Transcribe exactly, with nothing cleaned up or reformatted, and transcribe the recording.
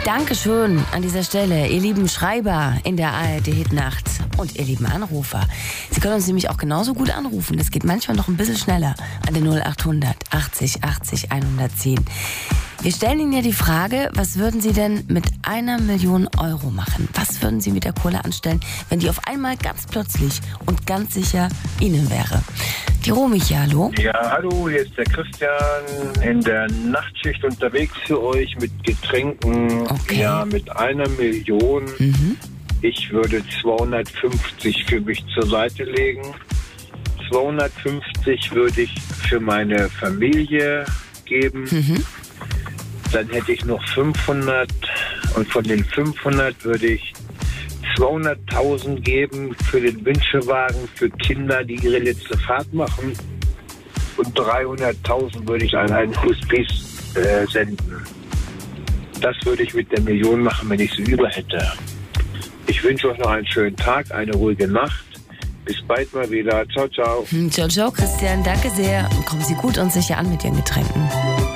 Dankeschön an dieser Stelle, ihr lieben Schreiber in der A R D-Hitnacht und ihr lieben Anrufer. Sie können uns nämlich auch genauso gut anrufen. Das geht manchmal noch ein bisschen schneller an den null acht hundert achtzig achtzig hundertzehn. Wir stellen Ihnen ja die Frage, was würden Sie denn mit einer Million Euro machen? Was würden Sie mit der Kohle anstellen, wenn die auf einmal ganz plötzlich und ganz sicher Ihnen wäre? Die Romy, ja, hallo? Ja, hallo, hier ist der Christian in der Nachtschicht unterwegs für euch mit Getränken. Okay. Ja, mit einer Million. Mhm. Ich würde zweihundertfünfzig für mich zur Seite legen. zweihundertfünfzig würde ich für meine Familie geben. Mhm. Dann hätte ich noch fünfhundert und von den fünfhundert würde ich zweihunderttausend geben für den Wünschewagen für Kinder, die ihre letzte Fahrt machen. Und dreihunderttausend würde ich an einen Hospiz äh, senden. Das würde ich mit der Million machen, wenn ich sie über hätte. Ich wünsche euch noch einen schönen Tag, eine ruhige Nacht. Bis bald mal wieder. Ciao, ciao. Ciao, ciao, Christian. Danke sehr. Kommen Sie gut und sicher an mit Ihren Getränken.